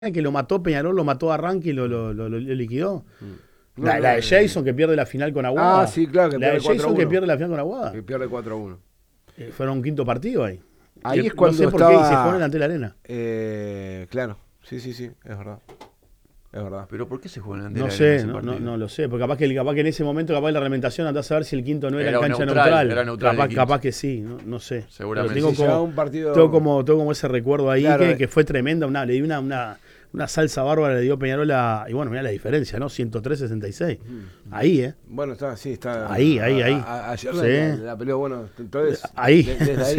que lo mató Peñarol, lo mató a Arranque y lo liquidó. La de Jason que pierde la final con Aguada. Ah, sí, claro, que la de pierde Jason 4-1. que pierde la final con Aguada. Que pierde 4-1. Fueron un quinto partido ahí. Ahí es cuando no sé por estaba... qué y se juega delante de la arena. Claro, sí, es verdad. Es verdad. ¿Pero por qué se juega en No la sé, arena ese partido? no lo sé, porque capaz que en ese momento, capaz de la reglamentación andás a ver si el quinto no era en cancha neutral, neutral. era neutral el quinto. Capaz que sí, no sé. Seguramente. Pero tengo, un partido... tengo como ese recuerdo ahí Claro, que fue tremenda, le di una salsa bárbara, le dio Peñarol y bueno, mirá la diferencia, ¿no? 103-66. Ahí, Bueno, está. Ahí. Ayer Sí. la peleó, bueno, entonces... Ahí. Desde ahí